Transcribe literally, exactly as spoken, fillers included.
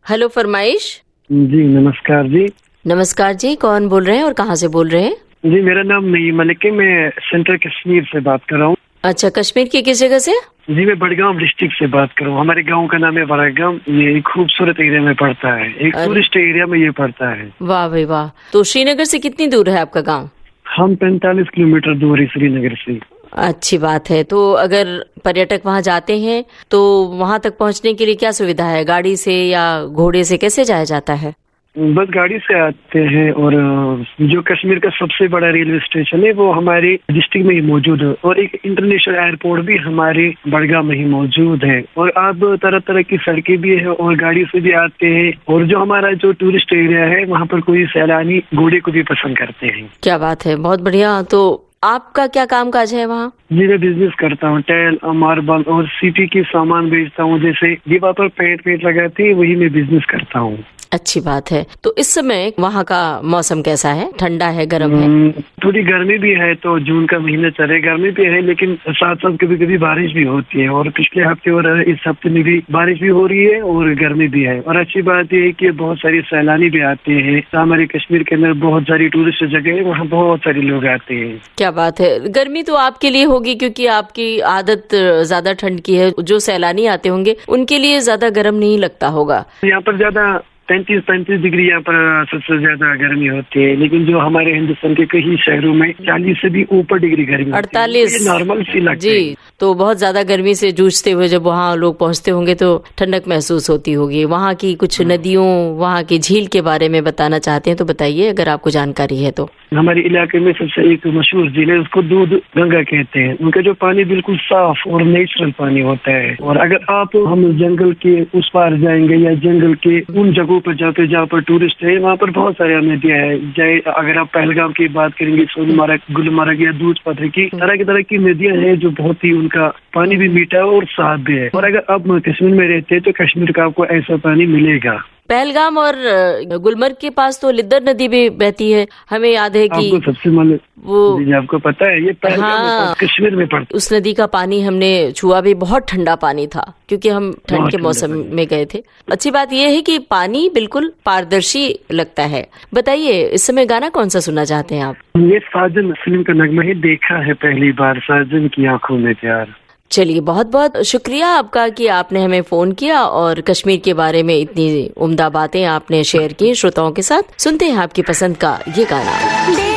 Hello फरमाइश। जी नमस्कार जी। नमस्कार जी, कौन बोल रहे हैं और कहाँ से बोल रहे हैं? जी मेरा नाम नईम मलिक है, मैं सेंट्रल कश्मीर से बात कर रहा हूँ। अच्छा, कश्मीर की किस जगह से? जी मैं बड़गांव डिस्ट्रिक्ट से बात कर रहा हूँ। हमारे गांव का नाम है बड़गांव। ये एक खूबसूरत एरिया में पड़ता है, एक टूरिस्ट एरिया में ये पड़ता है। वाह भाई वाह। तो श्रीनगर से कितनी दूर है आपका गाँव? हम पैंतालीस किलोमीटर दूर है श्रीनगर से। अच्छी बात है। तो अगर पर्यटक वहाँ जाते हैं तो वहाँ तक पहुँचने के लिए क्या सुविधा है? गाड़ी से या घोड़े से कैसे जाया जाता है? बस गाड़ी से आते हैं, और जो कश्मीर का सबसे बड़ा रेलवे स्टेशन है वो हमारे डिस्ट्रिक्ट में ही मौजूद है, और एक इंटरनेशनल एयरपोर्ट भी हमारे बड़गांव में ही मौजूद है। और अब तरह तरह की सड़कें भी है और गाड़ी से भी आते हैं। और जो हमारा जो टूरिस्ट एरिया है वहाँ पर कोई सैलानी घोड़े को भी पसंद करते हैं। क्या बात है, बहुत बढ़िया। तो आपका क्या काम काज है वहाँ? जी मैं बिजनेस करता हूँ, टाइल, मार्बल और सिटी के सामान बेचता हूँ। जैसे दीवार पर पेंट पेंट लगाते हैं, वही मैं बिजनेस करता हूँ। अच्छी बात है। तो इस समय वहाँ का मौसम कैसा है? ठंडा है, गर्म है? थोड़ी गर्मी भी है, तो जून का महीना चल रहा है, गर्मी भी है, लेकिन साथ साथ कभी कभी बारिश भी होती है। और पिछले हफ्ते और इस हफ्ते में भी बारिश भी हो रही है और गर्मी भी है। और अच्छी बात यह है कि बहुत सारे सैलानी भी आते हैं। हमारे कश्मीर के अंदर बहुत सारी टूरिस्ट जगह है, वहाँ बहुत सारे लोग आते हैं। क्या बात है। गर्मी तो आपके लिए होगी क्योंकि आपकी आदत ज्यादा ठंड की है। जो सैलानी आते होंगे उनके लिए ज्यादा गर्म नहीं लगता होगा। यहाँ पर ज्यादा पैंतीस पैंतीस डिग्री यहाँ पर सबसे ज्यादा गर्मी होती है, लेकिन जो हमारे हिंदुस्तान के कई शहरों में चालीस से भी ऊपर डिग्री गर्मी अड़तालीस नॉर्मल सी लगती है जी। तो बहुत ज्यादा गर्मी से जूझते हुए जब वहाँ लोग पहुँचते होंगे तो ठंडक महसूस होती होगी। वहाँ की कुछ नदियों, वहाँ की झील के बारे में बताना चाहते हैं तो बताइए, अगर आपको जानकारी है तो। हमारे इलाके में सबसे एक मशहूर झील है, उसको दूध गंगा कहते हैं। उनका जो पानी बिल्कुल साफ और नेचुरल पानी होता है। और अगर आप हम जंगल के उस पार जाएंगे या जंगल के उन जगहों पर जाते जहाँ पर टूरिस्ट है, वहाँ पर बहुत सारी नदियाँ है। जय अगर आप पहलगाम की बात करेंगे, सोनमर्ग, गुलमर्ग या दूध पत्र की तरह की तरह की नदियाँ हैं, जो बहुत ही उनका पानी भी मीठा है और साफ भी है। और अगर आप कश्मीर में रहते हैं तो कश्मीर का आपको ऐसा पानी मिलेगा। पहलगाम और गुलमर्ग के पास तो लिद्दर नदी भी बहती है, हमें याद है कि आपको सबसे मालूम वो जी, आपको पता है ये पहलगाम हाँ, कश्मीर में पड़ता। उस नदी का पानी हमने छुआ भी, बहुत ठंडा पानी था क्योंकि हम ठंड के मौसम में गए थे। अच्छी बात यह है कि पानी बिल्कुल पारदर्शी लगता है। बताइए, इस समय गाना कौन सा सुनना चाहते हैं आप? ये साजन फिल्म का नगमा ही देखा है पहली बार, साजन की आंखों में प्यार। चलिए, बहुत बहुत शुक्रिया आपका कि आपने हमें फोन किया और कश्मीर के बारे में इतनी उम्दा बातें आपने शेयर की श्रोताओं के साथ। सुनते हैं आपकी पसंद का ये गाना।